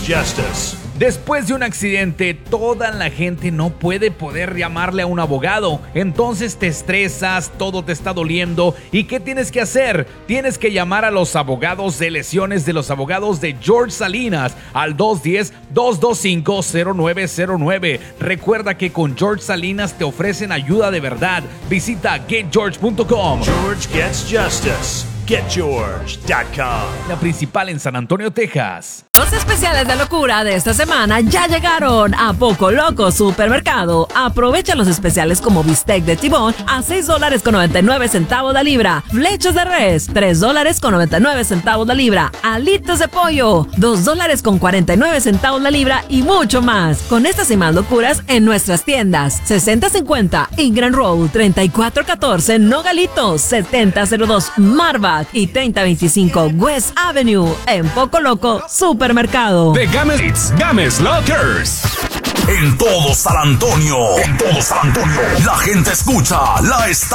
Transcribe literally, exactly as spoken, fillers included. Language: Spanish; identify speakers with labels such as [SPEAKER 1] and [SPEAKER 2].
[SPEAKER 1] justice.
[SPEAKER 2] Después de un accidente, toda la gente no puede poder llamarle a un abogado. Entonces te estresas, todo te está doliendo. ¿Y qué tienes que hacer? Tienes que llamar a los abogados de lesiones de los abogados de George Salinas al dos uno cero, dos dos cinco, cero nueve cero nueve. Recuerda que con George Salinas te ofrecen ayuda de verdad. Visita get george punto com.
[SPEAKER 1] George gets justice. get george punto com.
[SPEAKER 2] La principal en San Antonio, Texas.
[SPEAKER 3] Los especiales de locura de esta semana ya llegaron a Poco Loco Supermercado. Aprovecha los especiales como bistec de tibón a seis dólares con noventa y nueve centavos la libra, flechas de res tres dólares con noventa y nueve centavos la libra, alitas de pollo dos dólares con cuarenta y nueve centavos la libra y mucho más. Con estas y más locuras en nuestras tiendas: sesenta cincuenta Ingram Road, treinta y cuatro catorce Nogalitos, setenta cero dos Marvac y treinta veinticinco West Avenue en Poco Loco Supermercado.
[SPEAKER 4] De Games It's Games Lockers.
[SPEAKER 5] En todo San Antonio, en todo San Antonio, la gente escucha la estación.